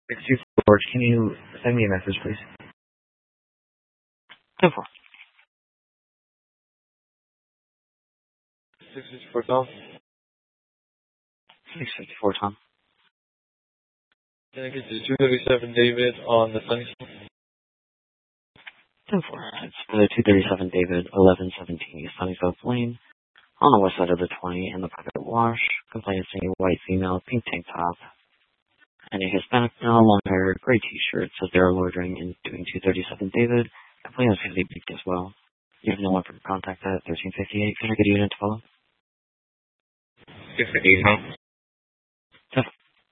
624, can you send me a message, please? 10-4. 654, Tom. 654, Tom. Can I get you 237 David on the Sunny Side? 10-4. It's for the 237 David, 1117 East Sunnyside Lane, on the west side of the 20 in the private wash. Complaint seeing a white female, pink tank top, and a Hispanic male, long hair, gray t-shirt. Says they're loitering and doing 237 David. Complaint is heavily beaked as well. You have no one for contact at 1358. Can I get a unit to follow? 658, huh? 10-4.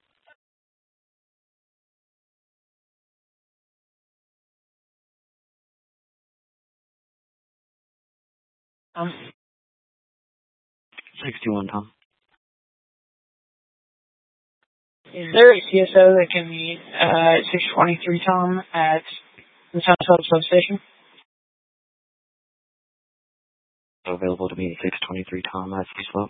Um, 61, Tom. is there a CSO that can meet 623 Tom at the Sunnyside substation? Available to meet 623 Tom at Slope.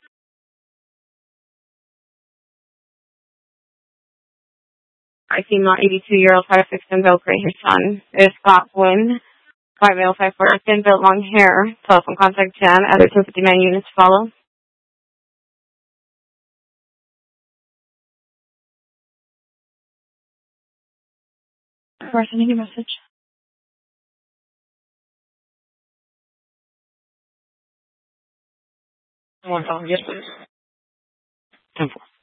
I see not 82-year-old 5'6" built, right here, son. Is Scott Flynn, 5 male, 5'4", thin built, long hair. Telephone contact Jan. Other 259 units follow. We're sending a message. One Tom, yes, please. 10-4.